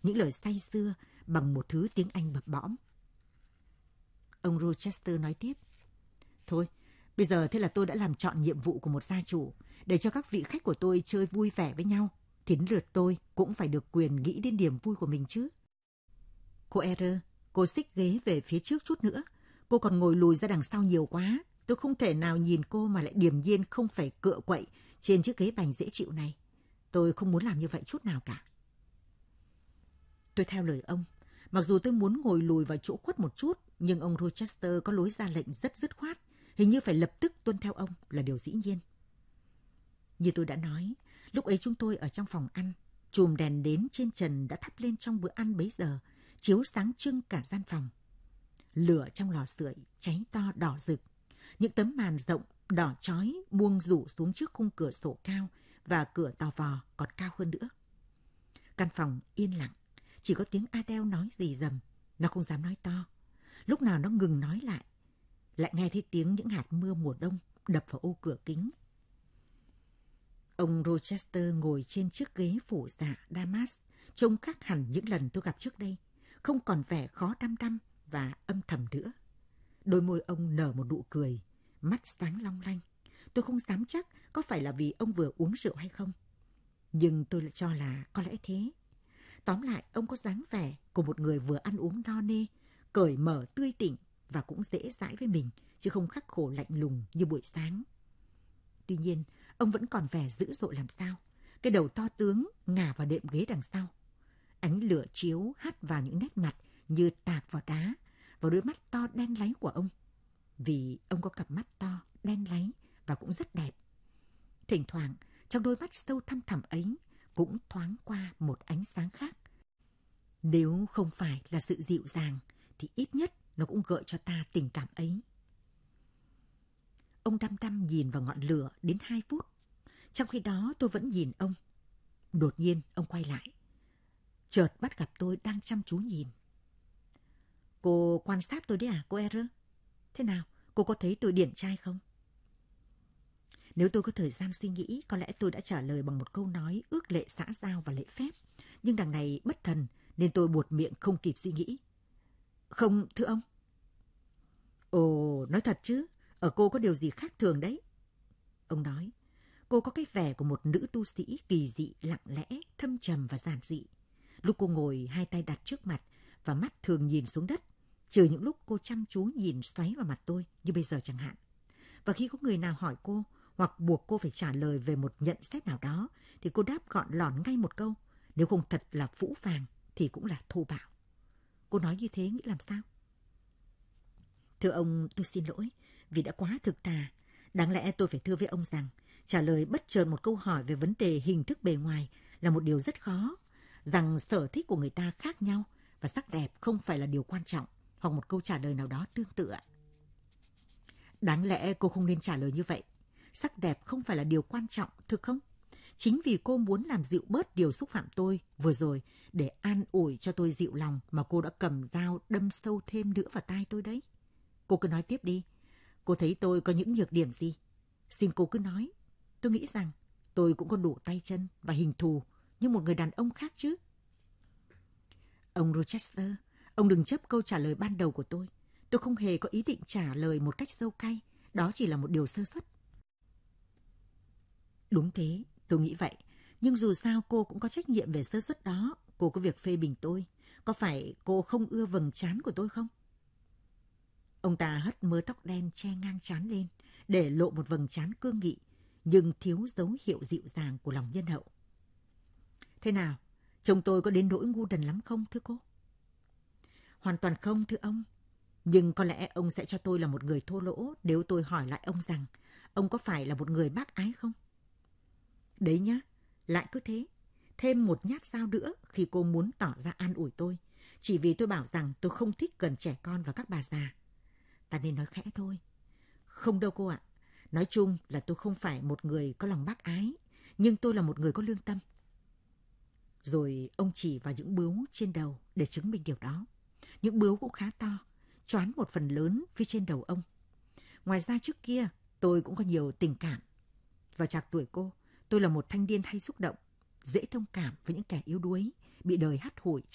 những lời say sưa bằng một thứ tiếng Anh bập bõm. Ông Rochester nói tiếp. Thôi, bây giờ thế là tôi đã làm trọn nhiệm vụ của một gia chủ, để cho các vị khách của tôi chơi vui vẻ với nhau, thì đến lượt tôi cũng phải được quyền nghĩ đến niềm vui của mình chứ. Cô Error, cô xích ghế về phía trước chút nữa. Cô còn ngồi lùi ra đằng sau nhiều quá. Tôi không thể nào nhìn cô mà lại điềm nhiên không phải cựa quậy trên chiếc ghế bành dễ chịu này. Tôi không muốn làm như vậy chút nào cả. Tôi theo lời ông. Mặc dù tôi muốn ngồi lùi vào chỗ khuất một chút, nhưng ông Rochester có lối ra lệnh rất dứt khoát. Hình như phải lập tức tuân theo ông là điều dĩ nhiên. Như tôi đã nói, lúc ấy chúng tôi ở trong phòng ăn. Chùm đèn nến trên trần đã thắp lên trong bữa ăn bấy giờ, chiếu sáng trưng cả gian phòng. Lửa trong lò sưởi cháy to đỏ rực. Những tấm màn rộng đỏ chói buông rủ xuống trước khung cửa sổ cao và cửa tò vò còn cao hơn nữa. Căn phòng yên lặng, chỉ có tiếng Adele nói rì rầm. Nó không dám nói to. Lúc nào nó ngừng nói lại nghe thấy tiếng những hạt mưa mùa đông đập vào ô cửa kính. Ông Rochester ngồi trên chiếc ghế phủ dạ damask, trông khác hẳn những lần tôi gặp trước đây, không còn vẻ khó đăm đăm và âm thầm nữa. Đôi môi ông nở một nụ cười, mắt sáng long lanh. Tôi không dám chắc có phải là vì ông vừa uống rượu hay không. Nhưng tôi lại cho là có lẽ thế. Tóm lại, ông có dáng vẻ của một người vừa ăn uống no nê, cởi mở tươi tỉnh và cũng dễ dãi với mình, chứ không khắc khổ lạnh lùng như buổi sáng. Tuy nhiên, ông vẫn còn vẻ dữ dội làm sao. Cái đầu to tướng ngả vào đệm ghế đằng sau. Ánh lửa chiếu hắt vào những nét mặt như tạc vào đá, vào đôi mắt to đen láy của ông. Vì ông có cặp mắt to, đen láy và cũng rất đẹp. Thỉnh thoảng, trong đôi mắt sâu thăm thẳm ấy cũng thoáng qua một ánh sáng khác. Nếu không phải là sự dịu dàng, thì ít nhất nó cũng gợi cho ta tình cảm ấy. Ông đăm đăm nhìn vào ngọn lửa đến 2 phút. Trong khi đó tôi vẫn nhìn ông. Đột nhiên ông quay lại. Chợt bắt gặp tôi đang chăm chú nhìn. Cô quan sát tôi đấy à, cô Error? Thế nào, cô có thấy tôi điển trai không? Nếu tôi có thời gian suy nghĩ, có lẽ tôi đã trả lời bằng một câu nói ước lệ xã giao và lễ phép. Nhưng đằng này bất thần, nên tôi buột miệng không kịp suy nghĩ. Không, thưa ông. Ồ, nói thật chứ, ở cô có điều gì khác thường đấy. Ông nói, cô có cái vẻ của một nữ tu sĩ kỳ dị, lặng lẽ, thâm trầm và giản dị. Lúc cô ngồi hai tay đặt trước mặt và mắt thường nhìn xuống đất, trừ những lúc cô chăm chú nhìn xoáy vào mặt tôi như bây giờ chẳng hạn. Và khi có người nào hỏi cô hoặc buộc cô phải trả lời về một nhận xét nào đó, thì cô đáp gọn lỏn ngay một câu, nếu không thật là phũ phàng thì cũng là thô bạo. Cô nói như thế nghĩ làm sao? Thưa ông, tôi xin lỗi vì đã quá thực thà. Đáng lẽ tôi phải thưa với ông rằng trả lời bất chợt một câu hỏi về vấn đề hình thức bề ngoài là một điều rất khó, rằng sở thích của người ta khác nhau và sắc đẹp không phải là điều quan trọng, hoặc một câu trả lời nào đó tương tự ạ. Đáng lẽ cô không nên trả lời như vậy. Sắc đẹp không phải là điều quan trọng, thực không? Chính vì cô muốn làm dịu bớt điều xúc phạm tôi vừa rồi để an ủi cho tôi dịu lòng mà cô đã cầm dao đâm sâu thêm nữa vào tai tôi đấy. Cô cứ nói tiếp đi. Cô thấy tôi có những nhược điểm gì? Xin cô cứ nói. Tôi nghĩ rằng tôi cũng có đủ tay chân và hình thù như một người đàn ông khác chứ. Ông Rochester, ông đừng chấp câu trả lời ban đầu của tôi. Tôi không hề có ý định trả lời một cách sâu cay. Đó chỉ là một điều sơ suất. Đúng thế, tôi nghĩ vậy. Nhưng dù sao cô cũng có trách nhiệm về sơ suất đó. Cô có việc phê bình tôi. Có phải cô không ưa vầng trán của tôi không? Ông ta hất mớ tóc đen che ngang trán lên, để lộ một vầng trán cương nghị, nhưng thiếu dấu hiệu dịu dàng của lòng nhân hậu. Thế nào, chồng tôi có đến nỗi ngu đần lắm không, thưa cô? Hoàn toàn không, thưa ông. Nhưng có lẽ ông sẽ cho tôi là một người thô lỗ nếu tôi hỏi lại ông rằng ông có phải là một người bác ái không? Đấy nhá, lại cứ thế. Thêm một nhát dao nữa khi cô muốn tỏ ra an ủi tôi, chỉ vì tôi bảo rằng tôi không thích gần trẻ con và các bà già. Ta nên nói khẽ thôi. Không đâu cô ạ. Nói chung là tôi không phải một người có lòng bác ái, nhưng tôi là một người có lương tâm. Rồi ông chỉ vào những bướu trên đầu để chứng minh điều đó. Những bướu cũng khá to, choán một phần lớn phía trên đầu ông. Ngoài ra trước kia, tôi cũng có nhiều tình cảm. Vào trạc tuổi cô, tôi là một thanh niên hay xúc động, dễ thông cảm với những kẻ yếu đuối, bị đời hắt hủi